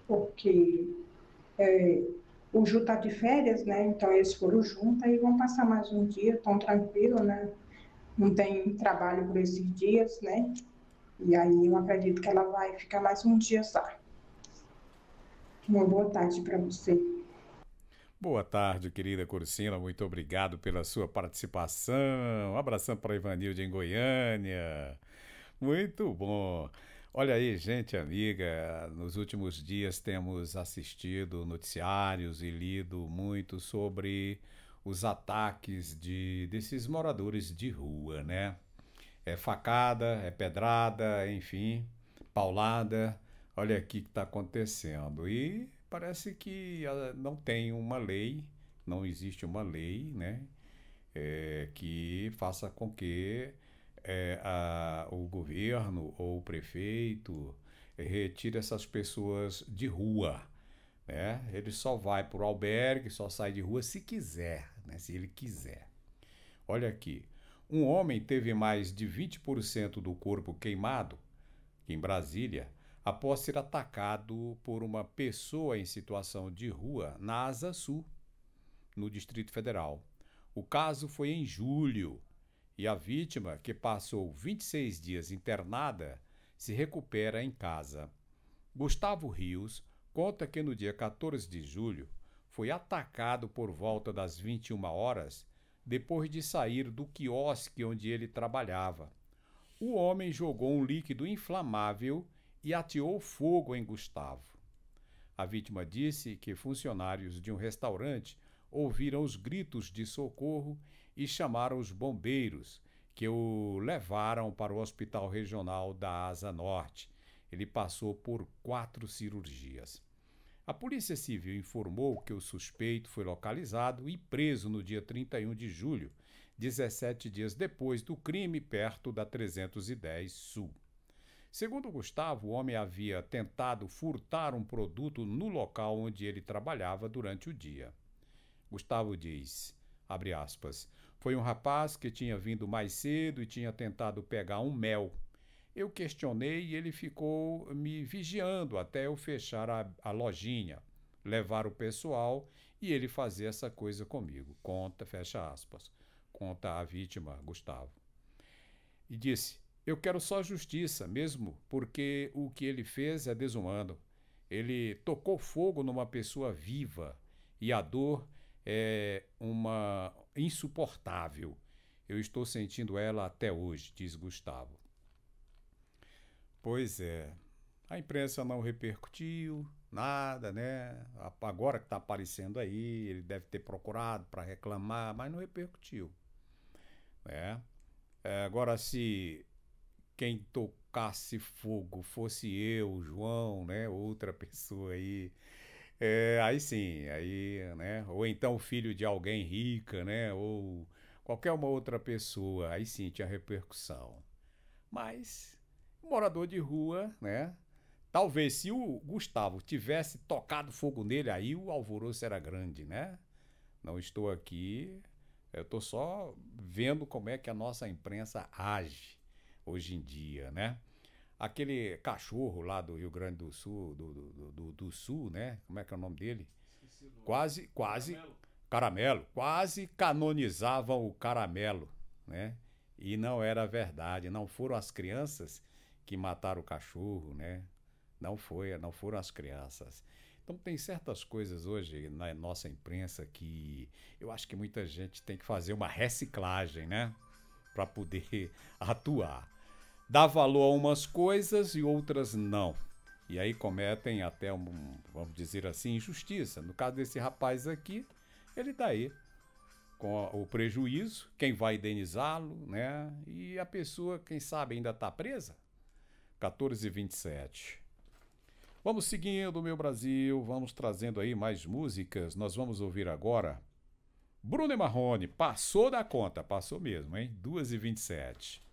porque é, o Ju tá de férias, né? Então eles foram juntos e vão passar mais um dia, tão tranquilo, né? Não tem trabalho por esses dias, né? E aí eu acredito que ela vai ficar mais um dia só. Uma boa tarde para você. Boa tarde, querida Cursina. Muito obrigado pela sua participação. Um abração para Ivanilde em Goiânia. Muito bom. Olha aí, gente amiga, nos últimos dias temos assistido noticiários e lido muito sobre os ataques desses moradores de rua, né? É facada, é pedrada, enfim, paulada. Olha aqui o que está acontecendo. E parece que não tem uma lei, não existe uma lei, né, que faça com que o governo ou o prefeito retire essas pessoas de rua. Né? Ele só vai para o albergue, só sai de rua se quiser, né, se ele quiser. Olha aqui. Um homem teve mais de 20% do corpo queimado em Brasília após ser atacado por uma pessoa em situação de rua na Asa Sul, no Distrito Federal. O caso foi em julho e a vítima, que passou 26 dias internada, se recupera em casa. Gustavo Rios conta que no dia 14 de julho foi atacado por volta das 21 horas depois de sair do quiosque onde ele trabalhava. O homem jogou um líquido inflamável e ateou fogo em Gustavo. A vítima disse que funcionários de um restaurante ouviram os gritos de socorro e chamaram os bombeiros, que o levaram para o Hospital Regional da Asa Norte. Ele passou por 4 cirurgias. A Polícia Civil informou que o suspeito foi localizado e preso no dia 31 de julho, 17 dias depois do crime, perto da 310 Sul. Segundo Gustavo, o homem havia tentado furtar um produto no local onde ele trabalhava durante o dia. Gustavo diz, abre aspas, foi um rapaz que tinha vindo mais cedo e tinha tentado pegar um mel. Eu questionei e ele ficou me vigiando até eu fechar a lojinha, levar o pessoal e ele fazer essa coisa comigo. Conta, fecha aspas. Conta a vítima, Gustavo. E disse: eu quero só justiça, mesmo porque o que ele fez é desumano. Ele tocou fogo numa pessoa viva e a dor é uma insuportável. Eu estou sentindo ela até hoje, diz Gustavo. Pois é, a imprensa não repercutiu nada, né? Agora que está aparecendo aí, ele deve ter procurado para reclamar, mas não repercutiu, né? Agora, se quem tocasse fogo fosse eu, João, né? Outra pessoa aí, aí sim, aí, né? Ou então o filho de alguém rica, né? Ou qualquer uma outra pessoa, aí sim tinha repercussão. Mas o morador de rua, né? Talvez se o Gustavo tivesse tocado fogo nele, aí o alvoroço era grande, né? Não estou aqui, eu estou só vendo como é que a nossa imprensa age hoje em dia, né? Aquele cachorro lá do Rio Grande do Sul, do Sul, né? Como é que é o nome dele? Quase, Caramelo, quase canonizavam o Caramelo, né? E não era verdade, não foram as crianças que mataram o cachorro, né? Não foram as crianças. Então tem certas coisas hoje na nossa imprensa que eu acho que muita gente tem que fazer uma reciclagem, né? Para poder atuar. Dá valor a umas coisas e outras não. E aí cometem até, vamos dizer assim, injustiça. No caso desse rapaz aqui, ele está aí com o prejuízo, quem vai indenizá-lo, né? E a pessoa, quem sabe, ainda está presa? 14h27. Vamos seguindo, meu Brasil, vamos trazendo aí mais músicas. Nós vamos ouvir agora Bruno e Marrone, passou da conta, passou mesmo, hein? 2h27.